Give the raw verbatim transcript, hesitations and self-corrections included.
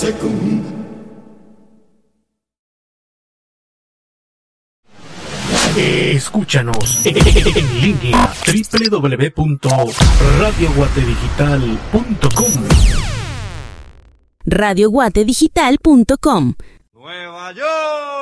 Escúchanos en línea doble u doble u doble u punto radio guate digital punto com. radio guate digital punto com. Nueva York.